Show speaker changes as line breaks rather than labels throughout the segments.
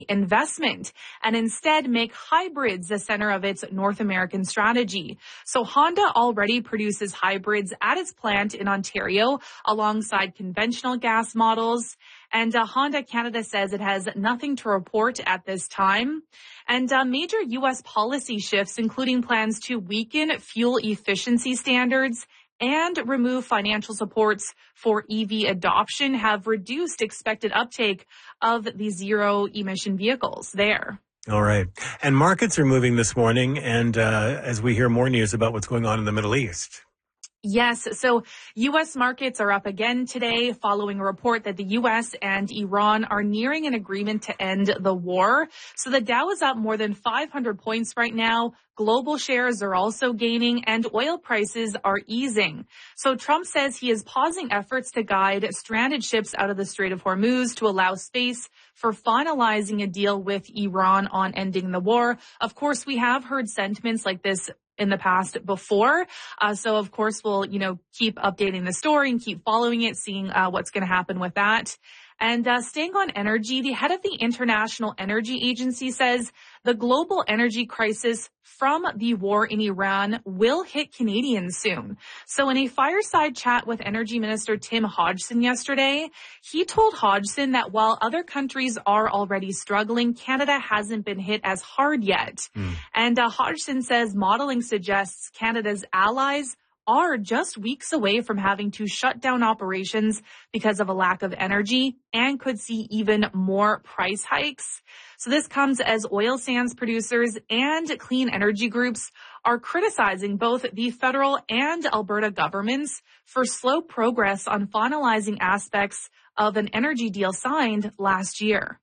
investment and instead make hybrids the center of its North American strategy. So Honda already produces hybrids at its plant in Ontario alongside conventional gas models. And Honda Canada says it has nothing to report at this time. And major U.S. policy shifts, including plans to weaken fuel efficiency standards and remove financial supports for EV adoption, have reduced expected uptake of the zero-emission vehicles there.
All right. And markets are moving this morning, and as we hear more news about what's going on in the Middle East.
Yes. So U.S. markets are up again today following a report that the U.S. and Iran are nearing an agreement to end the war. So the Dow is up more than 500 points right now. Global shares are also gaining and oil prices are easing. So Trump says he is pausing efforts to guide stranded ships out of the Strait of Hormuz to allow space for finalizing a deal with Iran on ending the war. Of course, we have heard sentiments like this in the past before. So of course, we'll, keep updating the story and keep following it, seeing what's going to happen with that. And staying on energy, the head of the International Energy Agency says the global energy crisis from the war in Iran will hit Canadians soon. So in a fireside chat with Energy Minister Tim Hodgson yesterday, he told Hodgson that while other countries are already struggling, Canada hasn't been hit as hard yet. And Hodgson says modeling suggests Canada's allies are just weeks away from having to shut down operations because of a lack of energy and could see even more price hikes. So this comes as oil sands producers and clean energy groups are criticizing both the federal and Alberta governments for slow progress on finalizing aspects of an energy deal signed last year.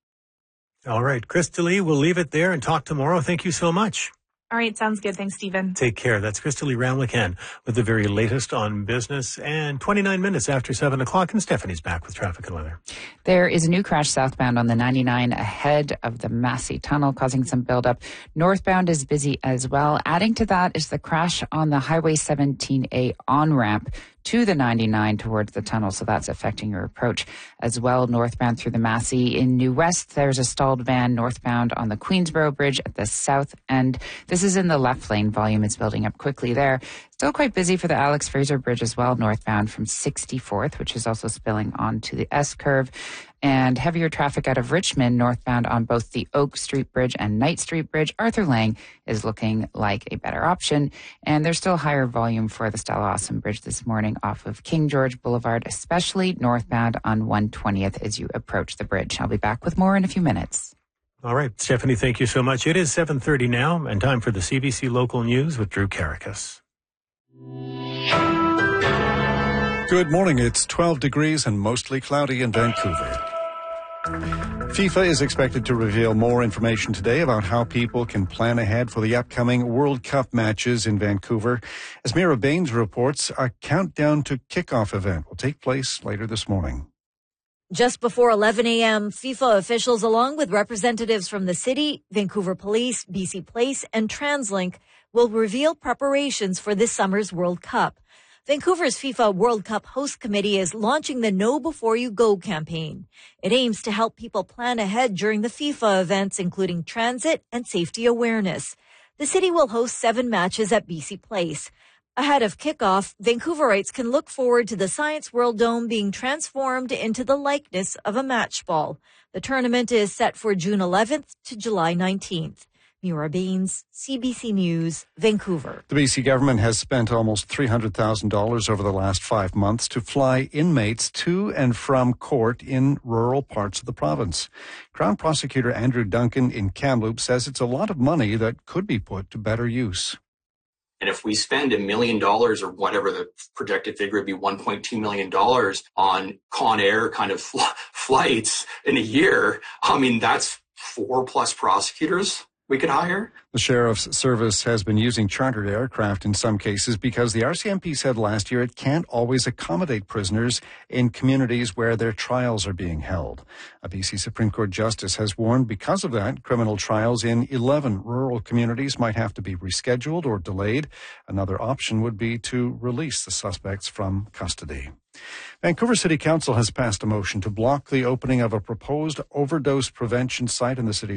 All right. Krista Lee, we'll leave it there and talk tomorrow. Thank you so much.
All right. Sounds good. Thanks, Stephen.
Take care. That's Krista Lee Ramlichan with the very latest on business. And 29 minutes after 7 o'clock, and Stephanie's back with traffic and weather.
There is a new crash southbound on the 99 ahead of the Massey Tunnel, causing some buildup. Northbound is busy as well. Adding to that is the crash on the Highway 17A on-ramp to the 99 towards the tunnel, so that's affecting your approach as well. Northbound through the Massey in New West, there's a stalled van northbound on the Queensboro Bridge at the south end. This is in the left lane. Volume is building up quickly there. Still quite busy for the Alex Fraser Bridge as well, northbound from 64th, which is also spilling onto the S-curve. And heavier traffic out of Richmond, northbound on both the Oak Street Bridge and Knight Street Bridge. Arthur Lang is looking like a better option. And there's still higher volume for the Stella Awesome Bridge this morning off of King George Boulevard, especially northbound on 120th as you approach the bridge. I'll be back with more in a few minutes.
All right, Stephanie, thank you so much. It is 7:30 now, and time for the CBC Local News with Drew Karakas.
Good morning. It's 12 degrees and mostly cloudy in Vancouver. FIFA is expected to reveal more information today about how people can plan ahead for the upcoming World Cup matches in Vancouver. As Mira Baines reports, a countdown to kickoff event will take place later this morning.
Just before 11 a.m., FIFA officials, along with representatives from the city, Vancouver Police, BC Place, and TransLink, will reveal preparations for this summer's World Cup. Vancouver's FIFA World Cup host committee is launching the Know Before You Go campaign. It aims to help people plan ahead during the FIFA events, including transit and safety awareness. The city will host 7 matches at BC Place. Ahead of kickoff, Vancouverites can look forward to the Science World Dome being transformed into the likeness of a match ball. The tournament is set for June 11th to July 19th. Mira Baines, CBC News, Vancouver.
The BC government has spent almost $300,000 over the last 5 months to fly inmates to and from court in rural parts of the province. Crown Prosecutor Andrew Duncan in Kamloops says it's a lot of money that could be put to better use.
And if we spend $1 million or whatever the projected figure would be, $1.2 million on Con Air kind of flights in a year, I mean, that's 4+ prosecutors. we could hire.
The Sheriff's Service has been using chartered aircraft in some cases because the RCMP said last year it can't always accommodate prisoners in communities where their trials are being held. A BC Supreme Court justice has warned because of that, criminal trials in 11 rural communities might have to be rescheduled or delayed. Another option would be to release the suspects from custody. Vancouver City Council has passed a motion to block the opening of a proposed overdose prevention site in the city's